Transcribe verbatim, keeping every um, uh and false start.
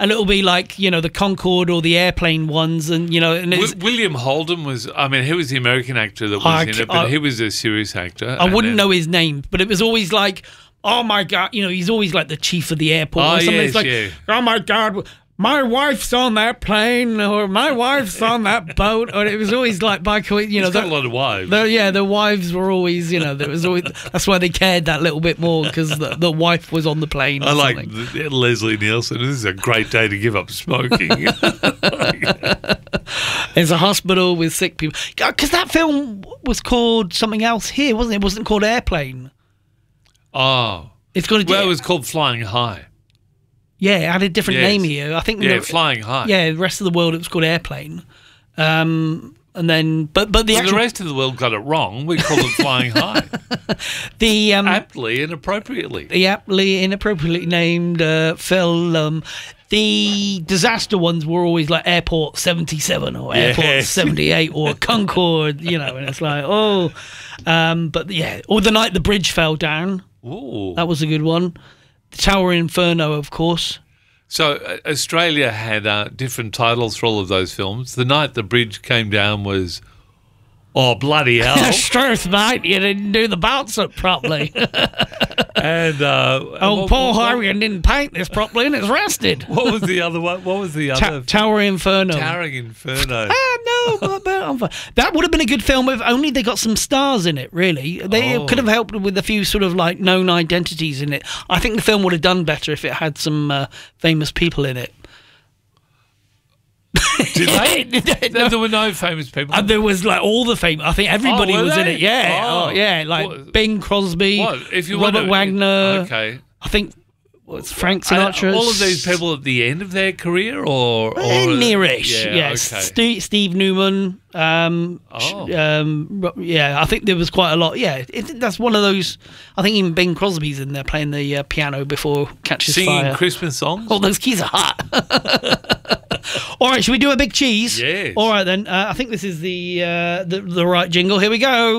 and it'll be like, you know, the Concorde or the airplane ones, and you know, and it's, W- William Holden was. I mean, he was the American actor that was I in c- it, but I- he was a serious actor. I and wouldn't then- know his name, but it was always like, oh my God, you know, he's always like the chief of the airport Oh, or something. yes, It's like, yeah. oh my God, my wife's on that plane, or my wife's on that boat, or it was always like by co- you know, He's got the- a lot of wives. the- yeah, the wives were always, you know, there was always that's why they cared that little bit more, because the, the wife was on the plane. Or I like something. the, Leslie Nielsen. This is a great day to give up smoking. There's a hospital with sick people, because that film was called something else here, wasn't it? It wasn't called Airplane. Oh, It's got a well, it was called Flying High. yeah, it had a different Yes. name here. I think Yeah, the- Flying High. Yeah, the rest of the world it was called Airplane. Um, and then, but but the Well, actual the rest of the world got it wrong. We called it Flying High, the um, aptly and appropriately. the aptly inappropriately named uh, film. The disaster ones were always like Airport seventy-seven or Airport Yes. seventy-eight or Concorde, you know, and it's like, oh, um, but yeah, or the night the bridge fell down. Ooh. That was a good one. The Tower Inferno, of course. So uh, Australia had uh, different titles for all of those films. The Night the Bridge Came Down was, oh, bloody hell. Truth, mate, you didn't do the bounce up properly. and uh, Oh, what- Paul what- Harrigan didn't paint this properly and it's rusted. What was the other one? What was the Ta- other? Tower Inferno. Towering Inferno. Ah, no, but, but I'm fine. That would have been a good film if only they got some stars in it, really. They Oh. could have helped with a few sort of like known identities in it. I think the film would have done better if it had some uh, famous people in it. Did they? No. There were no famous people. And there was like all the famous. I think everybody Oh, were was in they? it. Yeah, Oh. oh, yeah, like What- Bing Crosby, What? If you Robert wanna- Wagner. Okay. I think what's Frank Are Sinatra. all of these people at the end of their career, or, or Eh, nearish, Yeah, yes. okay. Steve, Steve Newman. Um, Oh. um, ro- yeah, I think there was quite a lot. Yeah, it, that's one of those. I think even Bing Crosby's in there playing the uh, piano before Catches Singing Fire. Christmas songs. Oh, those keys are hot. All right, should we do a big cheese? Yes. All right then. Uh, I think this is the, uh, the the right jingle. Here we go.